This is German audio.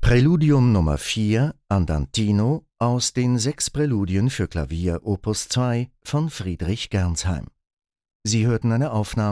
Präludium Nummer 4, Andantino, aus den 6 Präludien für Klavier Opus 2 von Friedrich Gernsheim. Sie hörten eine Aufnahme